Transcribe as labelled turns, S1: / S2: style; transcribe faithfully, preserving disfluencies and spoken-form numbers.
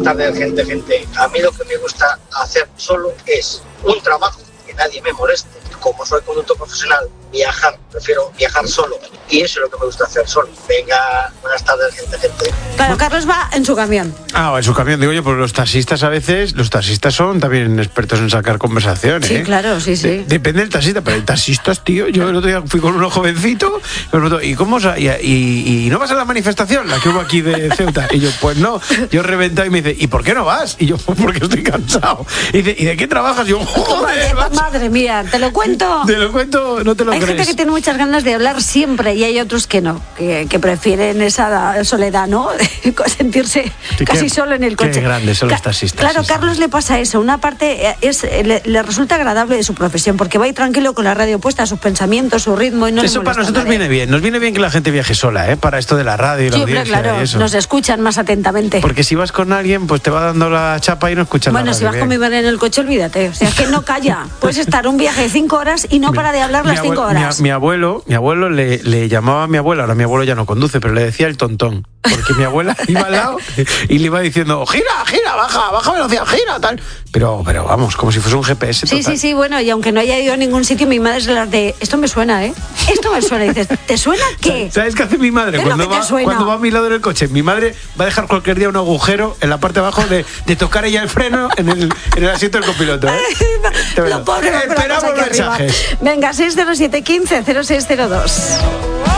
S1: tardes, gente, gente. A mí lo que me gusta hacer solo es un trabajo, que nadie me moleste. Como soy conductor profesional, viajar, prefiero viajar solo. Y eso es lo que me gusta hacer solo. Venga, buenas tardes, gente, gente.
S2: Claro, Carlos va en su camión.
S3: Ah, en su camión, digo yo, pues los taxistas a veces, los taxistas son también expertos en sacar conversaciones.
S2: Sí,
S3: ¿eh?
S2: claro, sí, sí.
S3: De- depende del taxista, pero hay taxistas, tío. Yo el otro día fui con uno jovencito, me preguntó, ¿y cómo sa- y, y, y no vas a la manifestación, la que hubo aquí de Ceuta? Y yo, pues no, yo reventado y me dice, ¿y por qué no vas? Y yo, pues porque estoy cansado. Y dice, ¿y de qué trabajas? Y yo, joder,
S2: Madre, madre mía, te lo cuento.
S3: te lo cuento, no te lo
S2: Hay
S3: crees.
S2: gente que tiene muchas ganas de hablar siempre y hay otros que no, que, que prefieren esa soledad, ¿no? Sentirse
S3: Sí,
S2: casi
S3: qué-
S2: solo en el
S3: qué
S2: coche.
S3: grandes son los
S2: Ca-
S3: taxistas,
S2: Claro,
S3: sí, sí.
S2: Carlos le pasa eso. Una parte eh, es le, le resulta agradable de su profesión porque va ahí tranquilo con la radio puesta, sus pensamientos, su ritmo y no le
S3: Eso para
S2: molesta a
S3: nosotros
S2: nadie.
S3: viene bien, nos viene bien que la gente viaje sola, ¿eh? Para esto de la radio y la
S2: Sí, hombre,
S3: audiencia
S2: claro,
S3: y eso.
S2: nos escuchan más atentamente.
S3: Porque si vas con alguien, pues te va dando la chapa y no escuchas la
S2: Bueno,
S3: radio
S2: si vas
S3: bien.
S2: con mi madre en el coche, olvídate. O sea, es que no calla. Puedes estar un viaje de cinco horas y no para de hablar las
S3: Mi
S2: cinco
S3: abue- mi a-
S2: horas.
S3: Mi, abuelo, mi abuelo le, le llamaba a mi abuela, ahora mi abuelo ya no conduce, pero le decía el tontón. Porque mi abuela iba al lado y le iba diciendo, gira, gira, baja, baja velocidad, gira, tal. Pero, pero vamos, como si fuese un G P S
S2: Sí,
S3: total.
S2: sí, sí, bueno, y aunque no haya ido a ningún sitio, mi madre es de las de, esto me suena, ¿eh? Esto me suena. Y dices, ¿te suena qué?
S3: ¿Sabes qué hace mi madre?
S2: ¿Qué es lo
S3: Cuando
S2: que te
S3: va,
S2: suena?
S3: cuando va a mi lado en el coche, mi madre va a dejar cualquier día un agujero en la parte de abajo de, de tocar ella el freno en el, en el asiento del copiloto. ¿eh? De verdad.
S2: Lo pobre, lo
S3: Esperamos
S2: ponemos aquí arriba.
S3: mensajes.
S2: Venga, seis cero siete, quince, cero seis cero dos.